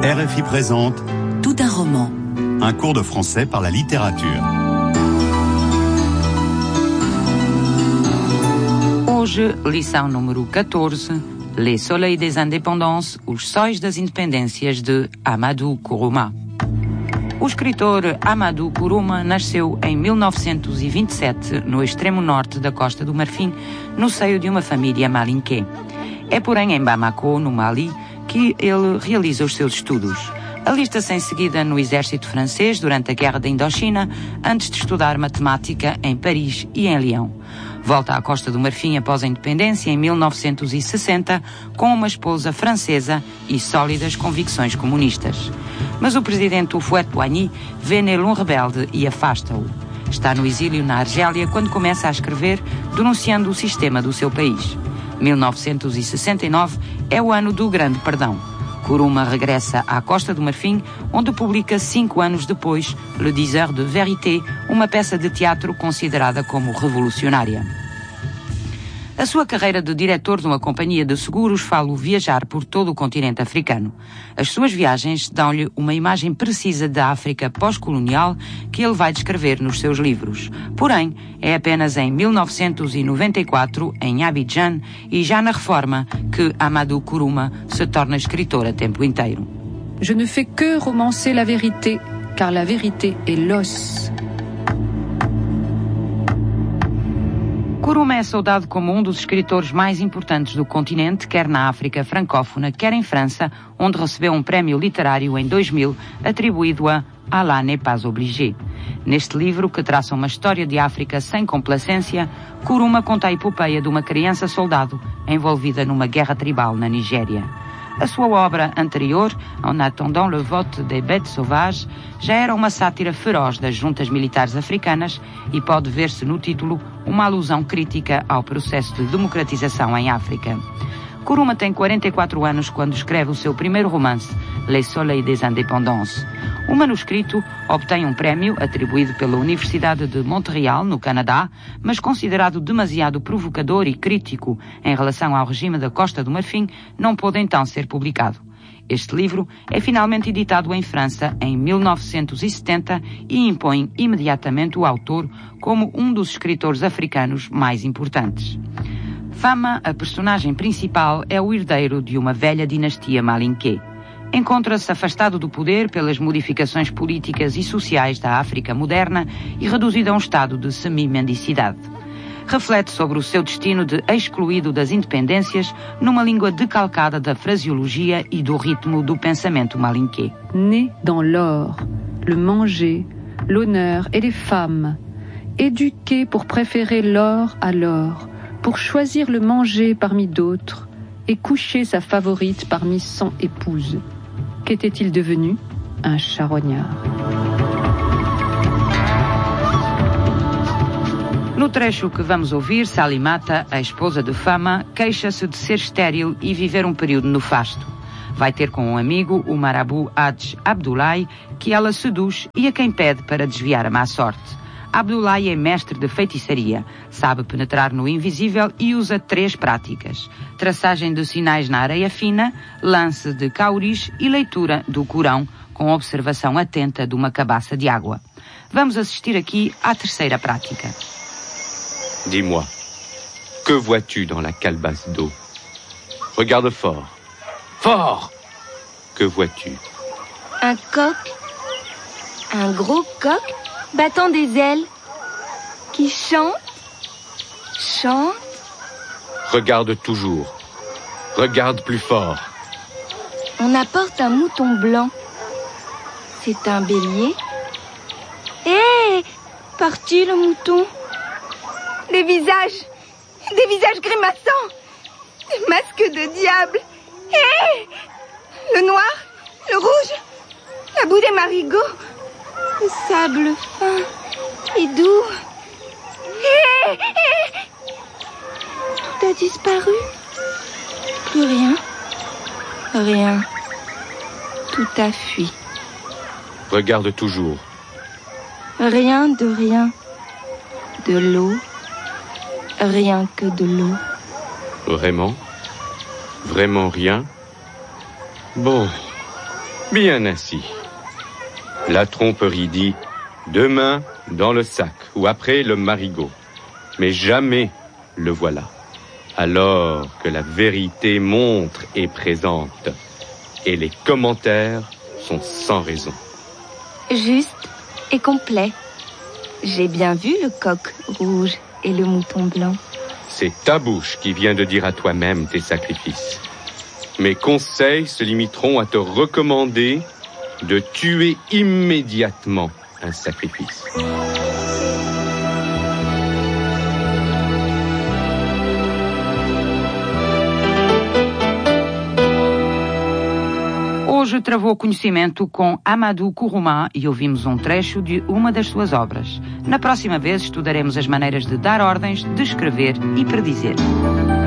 RFI présente Tout un roman. Un cours de français par la littérature. Hoje, lição número 14, Les Soleils des Indépendances, Os Sóis das Independências, de Amadou Kourouma. O escritor Amadou Kourouma nasceu em 1927, no extremo norte da Costa do Marfim, no seio de uma família malinqué. É, porém, em Bamako, no Mali, que ele realiza os seus estudos. Alista-se em seguida no exército francês durante a Guerra da Indochina, antes de estudar matemática em Paris e em Lyon. Volta à Costa do Marfim após a independência em 1960, com uma esposa francesa e sólidas convicções comunistas. Mas o presidente Houphouët-Boigny vê nele um rebelde e afasta-o. Está no exílio na Argélia quando começa a escrever, denunciando o sistema do seu país. 1969 é o ano do Grande Perdão. Kourouma regressa à Costa do Marfim, onde publica 5 anos depois Le Diseur de Vérité, uma peça de teatro considerada como revolucionária. A sua carreira de diretor de uma companhia de seguros faz-o viajar por todo o continente africano. As suas viagens dão-lhe uma imagem precisa da África pós-colonial que ele vai descrever nos seus livros. Porém, é apenas em 1994, em Abidjan, e já na Reforma, que Amadou Kourouma se torna escritor a tempo inteiro. Je ne fais que romancer la vérité, car la vérité est l'os. Kourouma é saudado como um dos escritores mais importantes do continente, quer na África francófona, quer em França, onde recebeu um prémio literário em 2000, atribuído a Allah n'est pas obligé. Neste livro, que traça uma história de África sem complacência, Kourouma conta a epopeia de uma criança soldado envolvida numa guerra tribal na Nigéria. A sua obra anterior, En attendant le vote des bêtes sauvages, já era uma sátira feroz das juntas militares africanas e pode ver-se no título uma alusão crítica ao processo de democratização em África. Kourouma tem 44 anos quando escreve o seu primeiro romance, Les Soleils des Indépendances. O manuscrito obtém um prémio atribuído pela Universidade de Montreal, no Canadá, mas considerado demasiado provocador e crítico em relação ao regime da Costa do Marfim, não pôde então ser publicado. Este livro é finalmente editado em França em 1970 e impõe imediatamente o autor como um dos escritores africanos mais importantes. Fama, a personagem principal, é o herdeiro de uma velha dinastia malinqué. Encontra-se afastado do poder pelas modificações políticas e sociais da África moderna e reduzido a um estado de semi-mendicidade. Reflete sobre o seu destino de excluído das independências numa língua decalcada da fraseologia e do ritmo do pensamento malinqué. Né dans l'or, le manger, l'honneur et les femmes. Éduqué pour préférer l'or à l'or, pour choisir le manger parmi d'autres et coucher sa favorite parmi 100 épouses. Qu'était-il devenu? Un charognard. No trecho que vamos ouvir, Salimata, a esposa de Fama, queixa-se de ser estéril e viver um período nefasto. Vai ter com um amigo, o Marabu Hadj Abdoulaye, que ela seduz e a quem pede para desviar a má sorte. Abdoulaye é mestre de feitiçaria, sabe penetrar no invisível e usa 3 práticas: traçagem de sinais na areia fina, lance de cauris e leitura do Corão, com observação atenta de uma cabaça de água. Vamos assistir aqui à terceira prática. Dis-moi, que vois-tu dans la calebasse d'eau? Regarde fort. Fort! Que vois-tu? Un coq, un gros coq battant des ailes, qui chante. Regarde toujours. Regarde plus fort. On apporte un mouton blanc. C'est un bélier. Hé! Parti le mouton. Des visages grimaçants. Des masques de diable. Hé! Le noir, le rouge, la boue des marigots. Le sable fin et doux. Hé! Tout a disparu. Plus rien. Rien. Tout a fui. Regarde toujours. Rien de rien. De l'eau. Rien que de l'eau. Vraiment? Vraiment rien? Bon, Bien ainsi. La tromperie dit demain dans le sac ou après le marigot. Mais jamais le voilà. Alors que la vérité montre et présente. Et les commentaires sont sans raison. Juste et complet. J'ai bien vu le coq rouge et le mouton blanc. C'est ta bouche qui vient de dire à toi-même tes sacrifices. Mes conseils se limiteront à te recommander de tuer immédiatement un sacrifice. Hoje travou conhecimento com Amadou Kourouma e ouvimos um trecho de uma das suas obras. Na próxima vez estudaremos as maneiras de dar ordens, de escrever e predizer.